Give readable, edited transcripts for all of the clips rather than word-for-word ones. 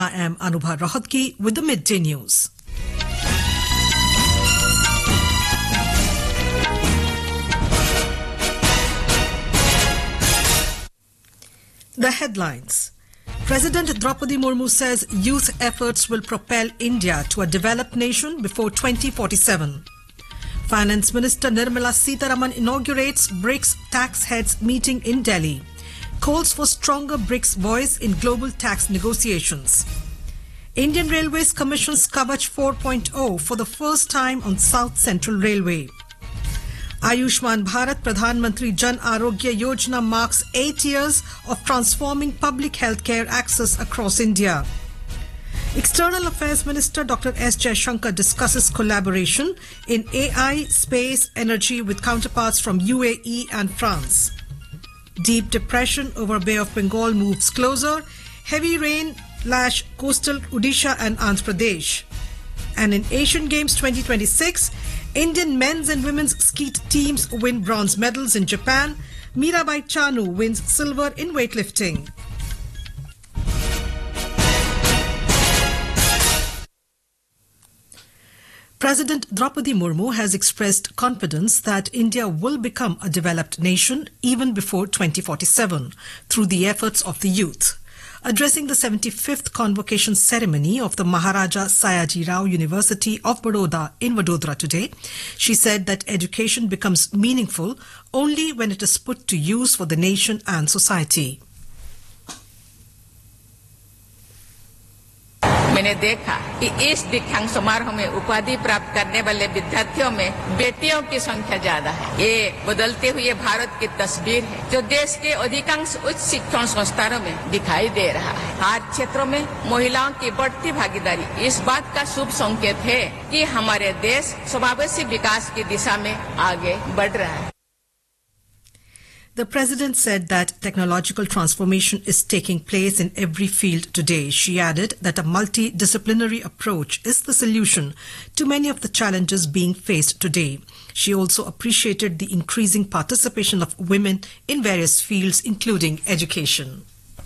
I am Anubha Rohatgi with the midday news. The headlines. President Draupadi Murmu says youth efforts will propel India to a developed nation before 2047. Finance Minister Nirmala Sitharaman inaugurates BRICS tax heads meeting in Delhi. Calls for stronger BRICS voice in global tax negotiations. Indian Railways commissions Kavach 4.0 for the first time on South Central Railway. Ayushman Bharat Pradhan Mantri Jan Arogya Yojana marks 8 years of transforming public healthcare access across India. External Affairs Minister Dr. S. Jaishankar discusses collaboration in AI, space, energy with counterparts from UAE and France. Deep depression over Bay of Bengal moves closer. Heavy rain lash coastal Odisha and Andhra Pradesh. And in Asian Games 2026, Indian men's and women's skeet teams win bronze medals in Japan. Mirabai Chanu wins silver in weightlifting. President Draupadi Murmu has expressed confidence that India will become a developed nation even before 2047 through the efforts of the youth. Addressing the 75th convocation ceremony of the Maharaja Sayaji Rao University of Baroda in Vadodara today, she said that education becomes meaningful only when it is put to use for the nation and society. मैंने देखा कि इस दीक्षांत समारोह में उपाधि प्राप्त करने वाले विद्यार्थियों में बेटियों की संख्या ज्यादा है। ये बदलते हुए भारत की तस्वीर है जो देश के अधिकांश उच्च शिक्षण संस्थानों में दिखाई दे रहा है। हर क्षेत्रों में महिलाओं की बढ़ती भागीदारी इस बात का शुभ संकेत है कि हमारे देश समावेशी विकास की दिशा में आगे बढ़ रहा है। The president said that technological transformation is taking place in every field today. She added that a multidisciplinary approach is the solution to many of the challenges being faced today. She also appreciated the increasing participation of women in various fields, including education.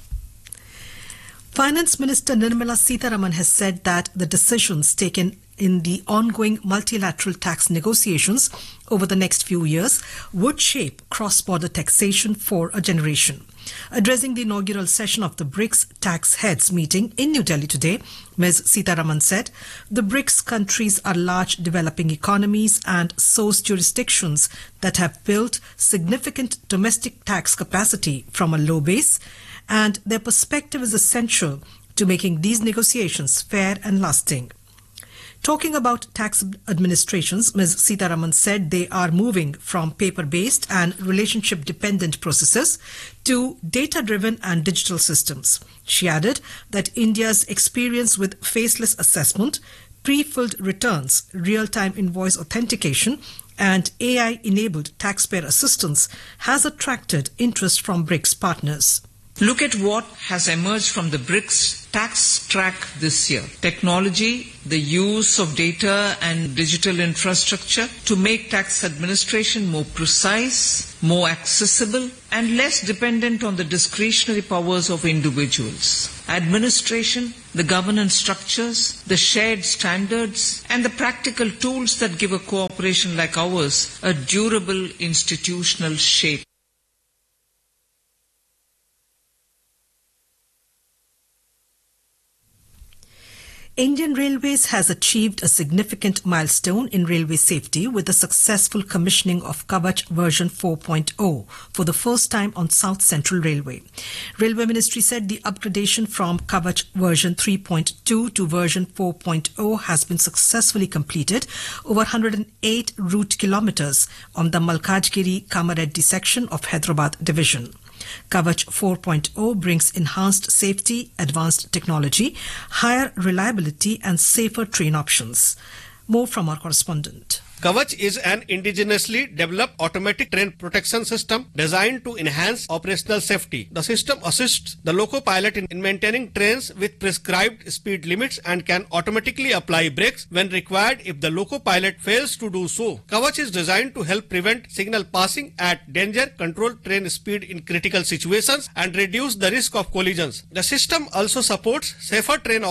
Finance Minister Nirmala Sitharaman has said that the decisions taken in the ongoing multilateral tax negotiations over the next few years would shape cross-border taxation for a generation. Addressing the inaugural session of the BRICS tax heads meeting in New Delhi today, Ms. Sitharaman said the BRICS countries are large developing economies and source jurisdictions that have built significant domestic tax capacity from a low base, and their perspective is essential to making these negotiations fair and lasting. Talking about tax administrations, Ms. Sitharaman said they are moving from paper-based and relationship-dependent processes to data-driven and digital systems. She added that India's experience with faceless assessment, pre-filled returns, real-time invoice authentication, and AI-enabled taxpayer assistance has attracted interest from BRICS partners. Look at what has emerged from the BRICS tax track this year. Technology, the use of data and digital infrastructure to make tax administration more precise, more accessible, and less dependent on the discretionary powers of individuals. Administration, the governance structures, the shared standards, and the practical tools that give a cooperation like ours a durable institutional shape. Indian Railways has achieved a significant milestone in railway safety with the successful commissioning of Kavach version 4.0 for the first time on South Central Railway. Railway Ministry said the upgradation from Kavach version 3.2 to version 4.0 has been successfully completed over 108 route kilometers on the Malkajgiri Kamareddy section of Hyderabad division. Kavach 4.0 brings enhanced safety, advanced technology, higher reliability and safer train options. More from our correspondent. Kavach is an indigenously developed automatic train protection system designed to enhance operational safety. The system assists the loco pilot in maintaining trains with prescribed speed limits and can automatically apply brakes when required if the loco pilot fails to do so. Kavach is designed to help prevent signal passing at danger, control train speed in critical situations, and reduce the risk of collisions. The system also supports safer train